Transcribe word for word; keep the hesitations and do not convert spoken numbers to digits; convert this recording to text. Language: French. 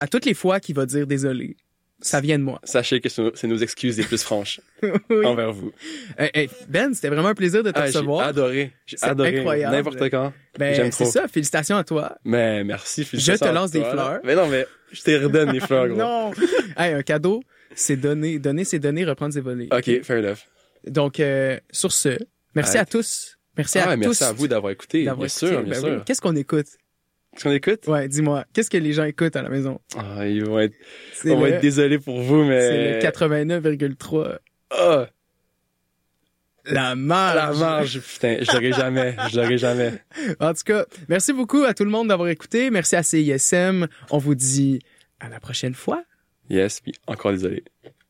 à toutes les fois qu'il va dire désolé, ça vient de moi. Sachez que c'est nos, c'est nos excuses les plus franches Oui. envers vous. Hey, hey, Ben, c'était vraiment un plaisir de te Ah, j'ai recevoir. adoré. J'ai C'est adoré. incroyable. N'importe quand. Ben, J'aime c'est trop. ça. Félicitations à toi. Mais merci. Je te félicitations lance à des toi, là. fleurs. Mais non, mais je te redonne les fleurs, gros. Non. Hey, un cadeau, c'est donner. Donner, c'est donner. Reprendre, c'est voler. OK, fair enough. Donc, euh, sur ce, merci Arrête. à tous. Merci ah, à merci tous. à vous d'avoir écouté. d'avoir Bien écouté. sûr, bien Ben sûr. oui. Qu'est-ce qu'on écoute? Est-ce qu'on écoute? Ouais, dis-moi. Qu'est-ce que les gens écoutent à la maison? Ah, ils vont être, C'est on va le- être désolé pour vous, mais... C'est le quatre-vingt-neuf virgule trois. Ah, La marge. la marge, putain, je l'aurai jamais, je l'aurai jamais. En tout cas, merci beaucoup à tout le monde d'avoir écouté. Merci à C I S M. On vous dit à la prochaine fois. Yes, puis encore désolé.